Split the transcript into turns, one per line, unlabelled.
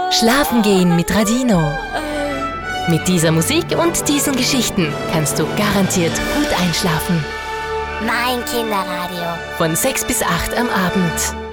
Schlafen gehen mit Radino. Mit dieser Musik und diesen Geschichten kannst du garantiert gut einschlafen.
Mein Kinderradio.
Von 6 bis 8 am Abend.